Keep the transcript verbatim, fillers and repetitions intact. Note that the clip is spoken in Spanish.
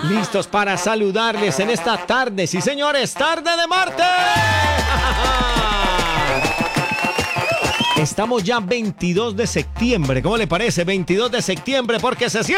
Listos para saludarles en esta tarde, sí señores, tarde de martes. Estamos ya veintidós de septiembre, ¿cómo le parece? veintidós de septiembre porque se siente